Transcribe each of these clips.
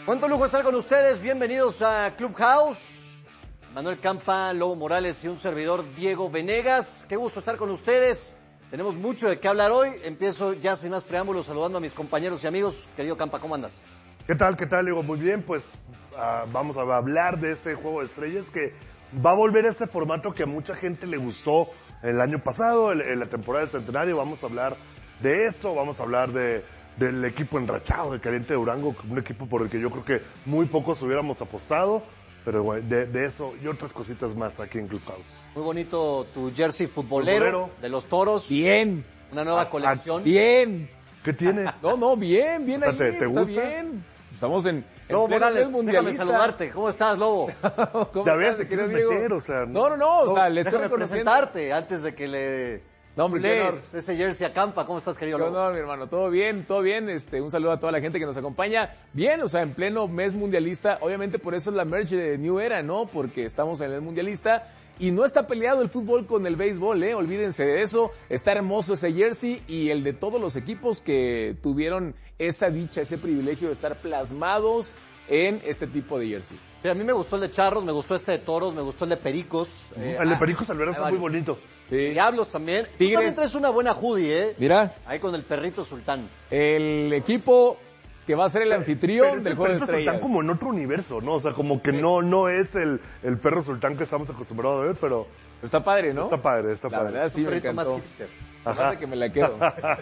Cuánto lujo estar con ustedes, bienvenidos a Clubhouse. Manuel Campa, Lobo Morales y un servidor Diego Venegas. Qué gusto estar con ustedes. Tenemos mucho de qué hablar hoy. Empiezo ya sin más preámbulos saludando a mis compañeros y amigos. Querido Campa, ¿cómo andas? ¿Qué tal, Diego? Muy bien, pues vamos a hablar de este Juego de Estrellas que va a volver a este formato que a mucha gente le gustó el año pasado, en la temporada del Centenario. Vamos a hablar de eso, vamos a hablar del equipo enrachado de Caliente Durango, un equipo por el que yo creo que muy pocos hubiéramos apostado, pero bueno, de eso y otras cositas más aquí en Clubhouse. Muy bonito tu jersey futbolero de los Toros. Bien. Una nueva colección. Bien. ¿Qué tiene? No, bien ahí, ¿Te está gusta? Bien. Estamos en Lobo pleno Morales, mes déjame saludarte. ¿Cómo estás, Lobo? Ya ves, te quieres meter, o sea... No, o sea, le estoy Déjame reconociendo. presentarte antes de que le... No, hombre, qué honor. Ese jersey a Campa. ¿Cómo estás, querido Qué Lobo? honor, mi hermano, todo bien. Un saludo a toda la gente que nos acompaña. Bien, o sea, en pleno mes mundialista, obviamente por eso es la merch de New Era, ¿no? Porque estamos en el mes mundialista y no está peleado el fútbol con el béisbol, olvídense de eso. Está hermoso ese jersey y el de todos los equipos que tuvieron esa dicha, ese privilegio de estar plasmados en este tipo de jerseys. Sí, a mí me gustó el de Charros, me gustó este de Toros, me gustó el de Pericos. El de Pericos Alvera está muy bonito. Sí. Diablos también. Tigres. Tú también traes una buena hoodie, ¿eh? Mira, Ahí con el perrito sultán. el equipo que va a ser el anfitrión del Juego de Estrellas. Están como en otro universo, ¿no? O sea, como que no es el perro sultán que estamos acostumbrados a ver, pero... Está padre, ¿no? Está padre. La verdad sí Un me perrito más encantó. hipster. Pasa que me la quedo.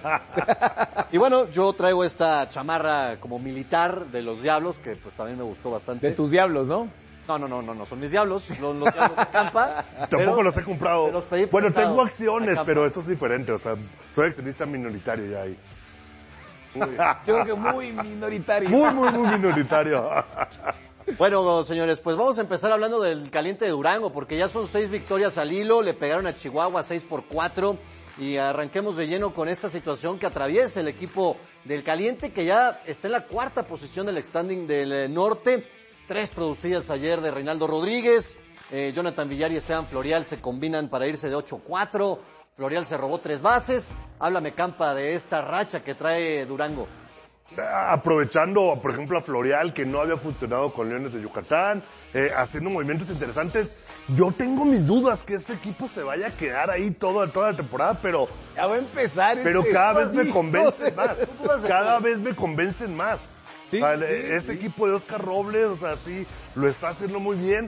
Y bueno, yo traigo esta chamarra como militar de los Diablos, que pues también me gustó bastante. De tus diablos, ¿no? No, son mis Diablos, los Diablos de Campa. Tampoco los he comprado. te los pedí Bueno, prestado tengo a acciones, Campa. pero eso es diferente. O sea, soy accionista minoritario ya ahí. Yo creo que muy minoritario. Muy minoritario. Bueno, señores, pues vamos a empezar hablando del Caliente de Durango, porque ya son 6 victorias al hilo, le pegaron a Chihuahua 6-4, y arranquemos de lleno con esta situación que atraviesa el equipo del Caliente, que ya está en la 4ª posición del standing del norte. 3 producidas ayer de Reinaldo Rodríguez, Jonathan Villar y Esteban Florial se combinan para irse de 8-4, Florial se robó 3 bases. Háblame, Campa, de esta racha que trae Durango. Aprovechando, por ejemplo, a Florial, que no había funcionado con Leones de Yucatán, haciendo movimientos interesantes. Yo tengo mis dudas que este equipo se vaya a quedar ahí toda la temporada, pero... Ya va a empezar. Pero cada vez me convencen más. dudas de Cada todo. vez me convencen más. Sí, O sea, sí, este equipo de Oscar Robles, o sea, sí, lo está haciendo muy bien.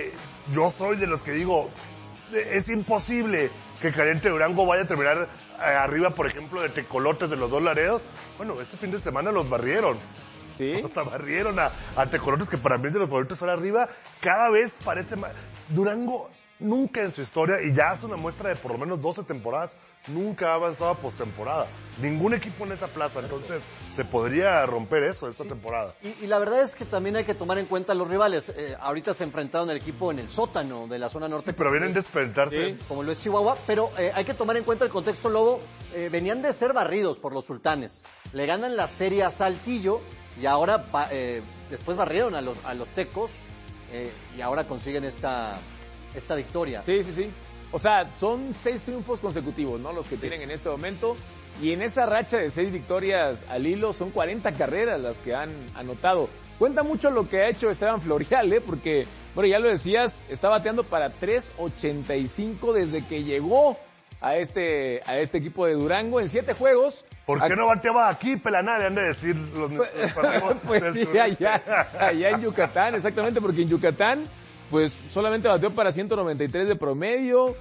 Yo soy de los que digo, es imposible que Caliente Durango vaya a terminar arriba, por ejemplo, de Tecolotes de los 2 Laredos. Bueno, este fin de semana los barrieron. Sí. O sea, barrieron a Tecolotes, que para mí es de los favoritos ahora arriba. Cada vez parece más... Durango nunca en su historia, y ya hace una muestra de por lo menos 12 temporadas, nunca ha avanzado a postemporada. Ningún equipo en esa plaza, entonces se podría romper eso esta temporada. Y la verdad es que también hay que tomar en cuenta los rivales. Ahorita se enfrentaron el equipo en el sótano de la zona norte. Sí, pero vienen de despertarse. Sí. Como lo es Chihuahua, pero hay que tomar en cuenta el contexto, Lobo. Venían de ser barridos por los Sultanes. Le ganan la serie a Saltillo y ahora después barrieron a los Tecos y ahora consiguen esta victoria. Sí. O sea, son 6 triunfos consecutivos, ¿no? Los que tienen en este momento. Y en esa racha de 6 victorias al hilo, son 40 carreras las que han anotado. Cuenta mucho lo que ha hecho Esteban Florial, porque, bueno, ya lo decías, está bateando para 3.85 desde que llegó a este equipo de Durango en 7 juegos. ¿Por qué no bateaba aquí, Pelanade? Han de decir los Pues sí, allá en Yucatán, exactamente, porque en Yucatán pues solamente bateó para 193 de promedio,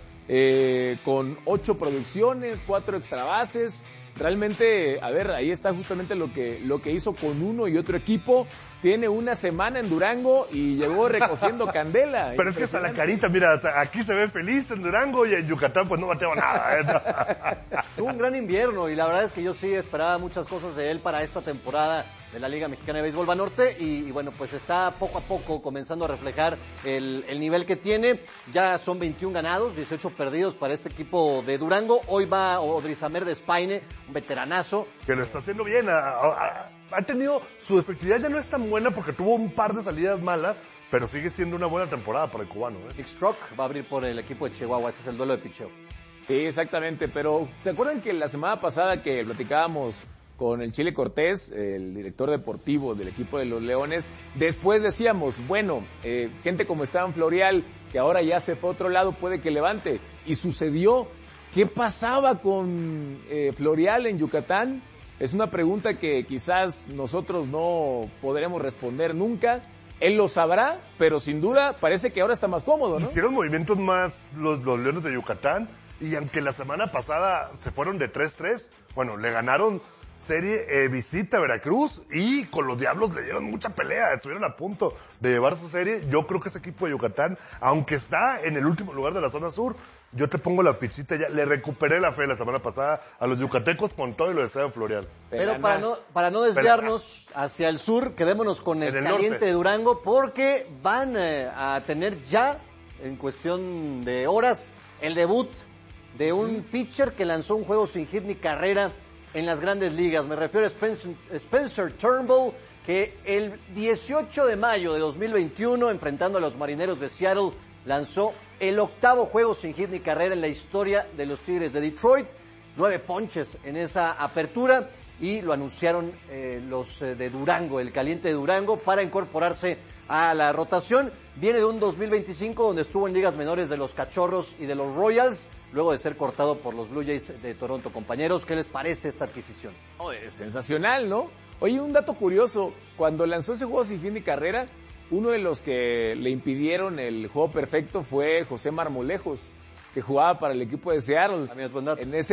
con 8 producciones, 4 extra bases. Realmente, a ver, ahí está justamente lo que hizo con uno y otro equipo. Tiene una semana en Durango y llegó recogiendo candela. Pero es que hasta la carita, mira, aquí se ve feliz en Durango y en Yucatán pues no bateaba nada. Tuvo un gran invierno y la verdad es que yo sí esperaba muchas cosas de él para esta temporada de la Liga Mexicana de Béisbol Banorte y bueno, pues está poco a poco comenzando a reflejar el nivel que tiene. Ya son 21 ganados, 18 perdidos para este equipo de Durango. Hoy va Odrizamer de Spaine, un veteranazo. Que lo está haciendo bien. Ha tenido, su efectividad ya no es tan buena porque tuvo un par de salidas malas, pero sigue siendo una buena temporada para el cubano. Nick Strock va a abrir por el equipo de Chihuahua, ese es el duelo de picheo. Sí, exactamente, pero ¿se acuerdan que la semana pasada que platicábamos con el Chile Cortés, el director deportivo del equipo de los Leones. Después decíamos, bueno, gente como Esteban Florial, que ahora ya se fue a otro lado, puede que levante. Y sucedió. ¿Qué pasaba con Florial en Yucatán? Es una pregunta que quizás nosotros no podremos responder nunca. Él lo sabrá, pero sin duda parece que ahora está más cómodo, ¿no? Hicieron movimientos más los Leones de Yucatán, y aunque la semana pasada se fueron de 3-3, bueno, le ganaron serie visita a Veracruz, y con los Diablos le dieron mucha pelea, estuvieron a punto de llevarse serie. Yo creo que ese equipo de Yucatán, aunque está en el último lugar de la zona sur, yo te pongo la fichita ya. Le recuperé la fe la semana pasada a los yucatecos con todo y lo de Esteban Florial. Pero para no desviarnos hacia el sur, quedémonos con el caliente norte de Durango, porque van a tener ya, en cuestión de horas, el debut de un pitcher que lanzó un juego sin hit ni carrera en las grandes ligas. Me refiero a Spencer Turnbull, que el 18 de mayo de 2021, enfrentando a los Marineros de Seattle, lanzó el 8º juego sin hit ni carrera en la historia de los Tigres de Detroit. 9 ponches en esa apertura, y lo anunciaron los de Durango, el caliente de Durango, para incorporarse a la rotación. Viene de un 2025 donde estuvo en ligas menores de los Cachorros y de los Royals, luego de ser cortado por los Blue Jays de Toronto. Compañeros, ¿qué les parece esta adquisición? Oh, es sensacional, ¿no? Oye, un dato curioso, cuando lanzó ese juego sin hit ni carrera, uno de los que le impidieron el juego perfecto fue José Marmolejos, que jugaba para el equipo de Seattle. En ese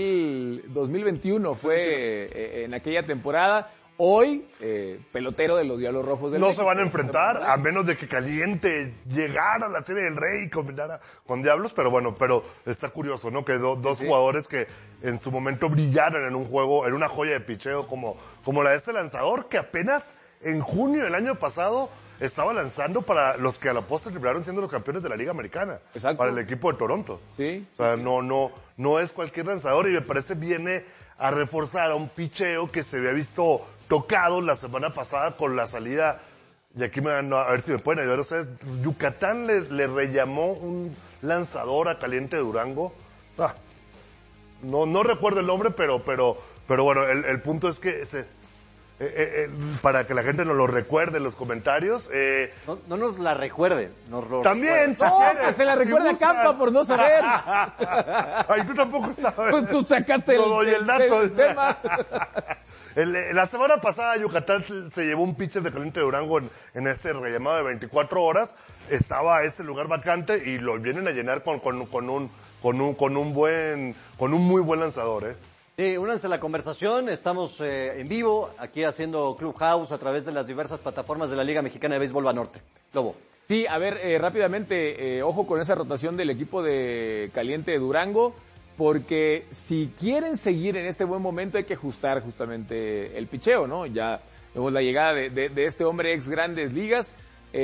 2021 fue en aquella temporada. Hoy, pelotero de los Diablos Rojos del México. No se van a enfrentar, a menos de que Caliente llegara a la Serie del Rey y combinara con Diablos, pero bueno, está curioso, ¿no? Que dos jugadores que en su momento brillaron en un juego, en una joya de picheo como la de este lanzador, que apenas en junio del año pasado estaba lanzando para los que a la postre terminaron siendo los campeones de la Liga Americana. Exacto. Para el equipo de Toronto. Sí. O sea, no es cualquier lanzador, y me parece viene a reforzar a un picheo que se había visto tocado la semana pasada con la salida, y aquí a ver si me pueden ayudar ustedes. Yucatán le rellamó un lanzador a Caliente de Durango. No recuerdo el nombre, pero bueno, el punto es que para que la gente nos lo recuerde en los comentarios. No nos la recuerden, nos lo también, que se la recuerda a Campa por no saber. Ay, tú tampoco sabes. Pues tú sacaste el dato del tema. La semana pasada Yucatán se llevó un pitcher de Caliente de Durango en este rellamado de 24 horas. Estaba ese lugar vacante y lo vienen a llenar con un muy buen lanzador, Sí, únanse a la conversación, estamos en vivo, aquí haciendo Clubhouse a través de las diversas plataformas de la Liga Mexicana de Béisbol Banorte. Lobo. Sí, a ver, rápidamente, ojo con esa rotación del equipo de Caliente de Durango, porque si quieren seguir en este buen momento hay que ajustar justamente el picheo, ¿no? Ya vemos la llegada de este hombre ex Grandes Ligas,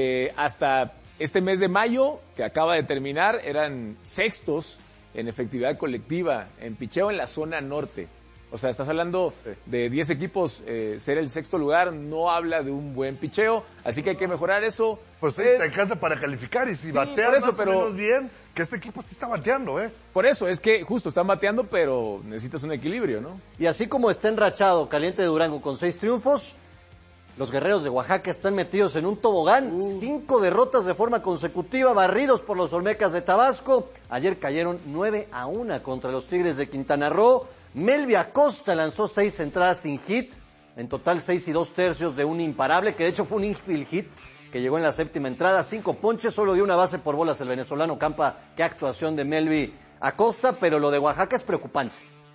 hasta este mes de mayo, que acaba de terminar, eran sextos en efectividad colectiva, en picheo en la zona norte. O sea, estás hablando de 10 equipos, ser el sexto lugar no habla de un buen picheo, así que hay que mejorar eso. Pues sí, te alcanza para calificar, y si bateas más o menos bien, que este equipo sí está bateando, Por eso, es que justo están bateando, pero necesitas un equilibrio, ¿no? Y así como está enrachado Caliente de Durango con 6 triunfos, los Guerreros de Oaxaca están metidos en un tobogán, 5 derrotas de forma consecutiva, barridos por los Olmecas de Tabasco. Ayer cayeron 9-1 contra los Tigres de Quintana Roo. Melvia Acosta lanzó 6 entradas sin hit, en total 6 2/3 de un imparable, que de hecho fue un infield hit, que llegó en la séptima entrada, 5 ponches, solo dio una base por bolas el venezolano Campa. Qué actuación de Melvia Acosta, pero lo de Oaxaca es preocupante.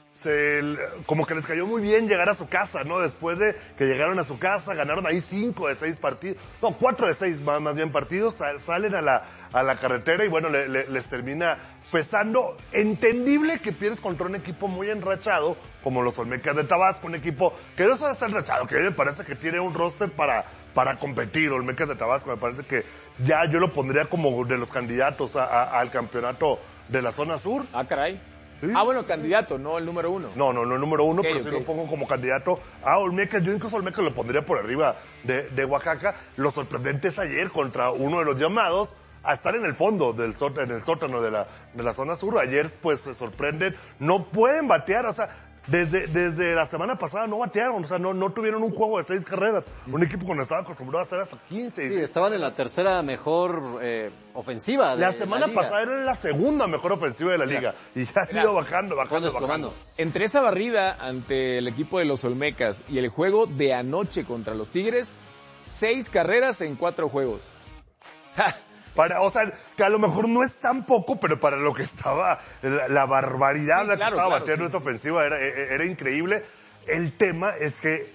Como que les cayó muy bien llegar a su casa, ¿no? Después de que llegaron a su casa, ganaron ahí 5 de 6 partidos, no, 4 de 6 más bien partidos, salen a la carretera y bueno, les termina pesando. Entendible que pierdes contra un equipo muy enrachado, como los Olmecas de Tabasco, un equipo que no solo está enrachado, que a mí me parece que tiene un roster para competir. Olmecas de Tabasco me parece que ya yo lo pondría como de los candidatos al campeonato de la zona sur. Ah, caray. ¿Sí? Bueno, candidato, no el número 1. No el número 1, okay, pero sí lo pongo como candidato a Olmecas. Yo incluso Olmecas lo pondría por arriba de Oaxaca. Lo sorprendente es ayer contra uno de los llamados a estar en el fondo en el sótano de la zona sur. Ayer pues se sorprenden, no pueden batear, o sea, Desde la semana pasada no batearon, o sea, no tuvieron un juego de 6 carreras. Un equipo cuando estaba acostumbrado a hacer hasta 15. Sí, estaban en la tercera mejor ofensiva de la semana la liga. pasada era la segunda mejor ofensiva de la liga. Y ya ha ido bajando. Entre esa barrida ante el equipo de los Olmecas y el juego de anoche contra los Tigres, 6 carreras en 4 juegos. O sea, que a lo mejor no es tan poco, pero para lo que estaba, la barbaridad Sí, que estaba bateando sí. esta ofensiva era increíble. El tema es que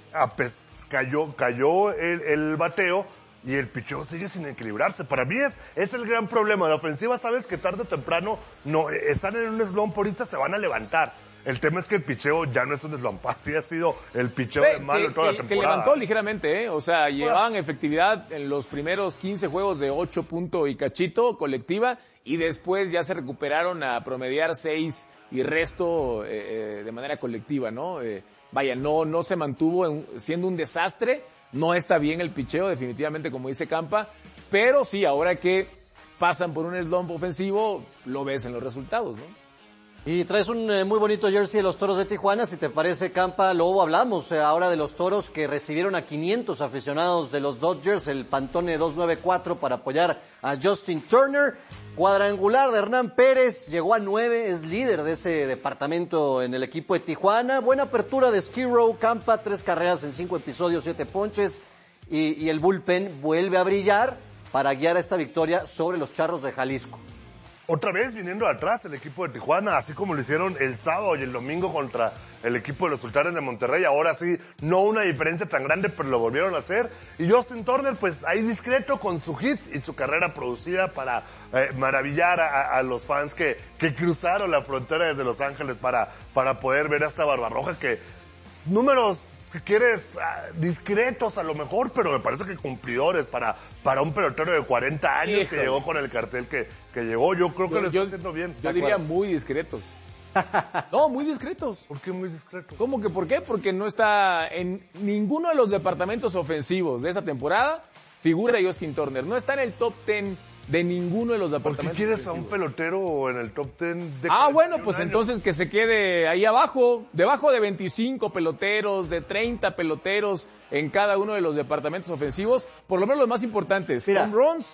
cayó el bateo y el picheo sigue sin equilibrarse. Para mí es el gran problema. La ofensiva, sabes que tarde o temprano están en un slump, ahorita se van a levantar. El tema es que el picheo ya no es un slump, así ha sido el picheo de malo en toda la temporada. Que levantó ligeramente, o sea, llevaban efectividad en los primeros 15 juegos de 8 puntos y cachito colectiva, y después ya se recuperaron a promediar 6 y resto de manera colectiva, ¿no? Vaya, no se mantuvo siendo un desastre, no está bien el picheo, definitivamente, como dice Campa, pero sí, ahora que pasan por un slump ofensivo, lo ves en los resultados, ¿no? Y traes un muy bonito jersey de los Toros de Tijuana, si te parece, Campa, Lobo. Hablamos ahora de los Toros que recibieron a 500 aficionados de los Dodgers, el Pantone 294 para apoyar a Justin Turner. Cuadrangular de Hernán Pérez, llegó a 9, es líder de ese departamento en el equipo de Tijuana. Buena apertura de Skirrow, Campa, 3 carreras en 5 episodios, 7 ponches. Y el bullpen vuelve a brillar para guiar a esta victoria sobre los Charros de Jalisco. Otra vez viniendo de atrás el equipo de Tijuana, así como lo hicieron el sábado y el domingo contra el equipo de los Sultanes de Monterrey. Ahora sí, no una diferencia tan grande, pero lo volvieron a hacer. Y Justin Turner, pues ahí discreto con su hit y su carrera producida para maravillar a los fans que cruzaron la frontera desde Los Ángeles para poder ver a esta Barbarroja que números, si quieres, discretos a lo mejor, pero me parece que cumplidores para un pelotero de 40 años. Híjole. Que llegó con el cartel que llegó. Yo creo que lo está haciendo bien. Yo diría muy discretos. No, muy discretos. ¿Por qué muy discretos? ¿Cómo que por qué? Porque no está en ninguno de los departamentos ofensivos de esta temporada, figura Justin Turner. No está en el top 10 de ninguno de los departamentos. ¿Por qué quieres ofensivos a un pelotero en el top 10 de bueno, pues años? Entonces que se quede ahí abajo, debajo de 25 peloteros, de 30 peloteros en cada uno de los departamentos ofensivos, por lo menos los más importantes. Home runs,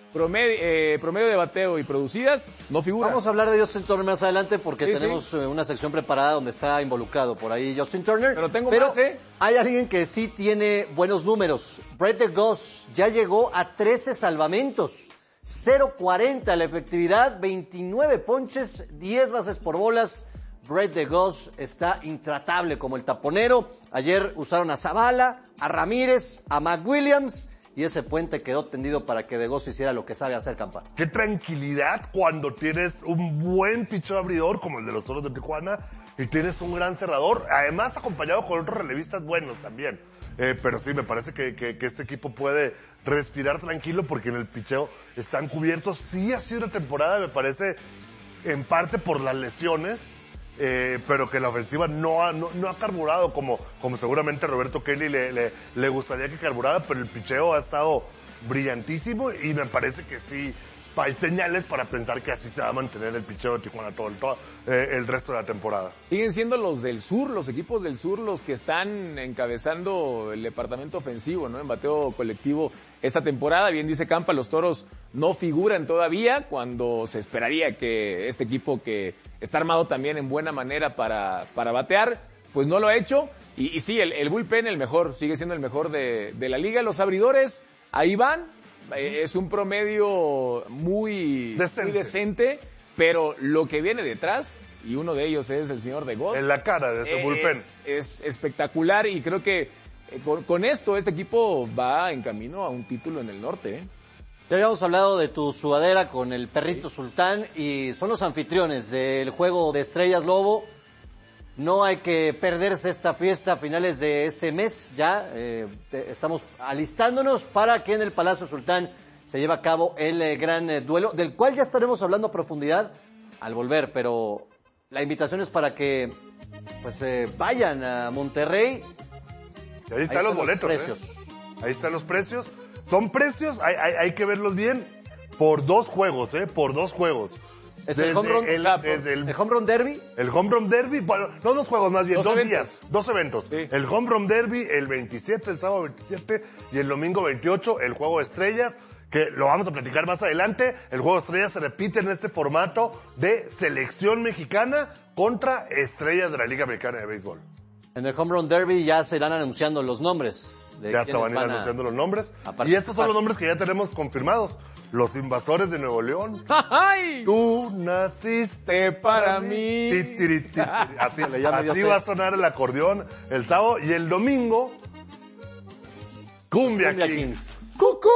promedio de bateo y producidas, no figura. Vamos a hablar de Justin Turner más adelante porque tenemos una sección preparada donde está involucrado por ahí Justin Turner. Pero hay alguien que sí tiene buenos números. Brett DeGoss ya llegó a 13 salvamentos. 0.40 la efectividad, 29 ponches, 10 bases por bolas. Brett DeGoss está intratable como el taponero. Ayer usaron a Zavala, a Ramírez, a McWilliams y ese puente quedó tendido para que DeGoss hiciera lo que sabe hacer, Campa. Qué tranquilidad cuando tienes un buen picheo abridor como el de los Toros de Tijuana y tienes un gran cerrador, además acompañado con otros relevistas buenos también. Pero sí, me parece que este equipo puede respirar tranquilo porque en el picheo están cubiertos. Sí ha sido una temporada, me parece, en parte por las lesiones, pero que la ofensiva no ha carburado como seguramente Roberto Kelly le gustaría que carburara, pero el picheo ha estado brillantísimo y me parece que sí hay señales para pensar que así se va a mantener el picheo de Tijuana todo el resto de la temporada. Siguen siendo los del sur, los equipos del sur, los que están encabezando el departamento ofensivo, ¿no? En bateo colectivo esta temporada. Bien dice Campa, los Toros no figuran todavía cuando se esperaría que este equipo que está armado también en buena manera para batear, pues no lo ha hecho. Y sí, el bullpen sigue siendo el mejor de la liga. Los abridores, ahí van. Es un promedio muy decente, pero lo que viene detrás, y uno de ellos es el señor DeGoss. En la cara de ese bullpen. Es espectacular y creo que con esto este equipo va en camino a un título en el norte. Ya habíamos hablado de tu sudadera con el perrito Sultán y son los anfitriones del Juego de Estrellas, Lobo. No hay que perderse esta fiesta a finales de este mes. Ya estamos alistándonos para que en el Palacio Sultán se lleve a cabo el gran duelo, del cual ya estaremos hablando a profundidad al volver. Pero la invitación es para que pues vayan a Monterrey. Y ahí están los boletos. Ahí están los precios. Son precios, hay que verlos bien, por 2 juegos, por 2 juegos. ¿Es el home run, desde el home run derby? El Home Run Derby, bueno, no 2 juegos, más bien 2 eventos. días, 2 eventos. Sí. El Home Run Derby el 27, el sábado 27 y el domingo 28, el Juego de Estrellas, que lo vamos a platicar más adelante. El Juego de Estrellas se repite en este formato de selección mexicana contra estrellas de la Liga Mexicana de Béisbol. En el home run derby ya se irán anunciando los nombres. Ya se van a ir anunciando los nombres. a participar. Y estos son los nombres que ya tenemos confirmados. Los Invasores de Nuevo León. ¡Ay! Tú naciste para mí. Ti, tiri, ti, tiri. Así, Ya me dio así sed. va a sonar el acordeón el sábado. Y el domingo, Cumbia Cumbia Kings. Kings. ¡Cucú!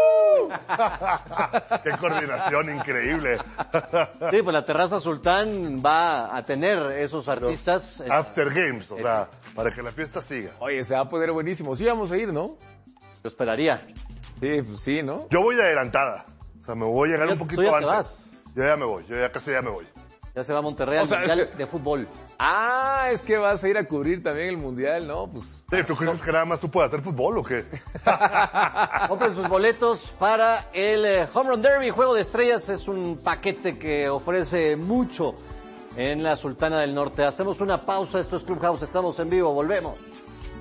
¡Qué coordinación increíble! Sí, pues la Terraza Sultán va a tener esos artistas. After Games, o sea, para que la fiesta siga. Oye, se va a poner buenísimo. Sí, vamos a ir, ¿no? Lo esperaría. Sí, pues sí, ¿no? Yo voy adelantada. O sea, me voy a llegar un poquito Tú ya antes. te vas. Yo ya me voy, yo ya casi ya me voy. Ya se va a Monterrey O al sea, Mundial de Fútbol. Ah, es que vas a ir a cubrir también el Mundial, ¿no? Pues Sí, ¿tú crees que nada más tú puedes hacer fútbol o qué? Compren sus boletos para el Home Run Derby. Juego de Estrellas es un paquete que ofrece mucho en la Sultana del Norte. Hacemos una pausa. Esto es Clubhouse. Estamos en vivo. Volvemos.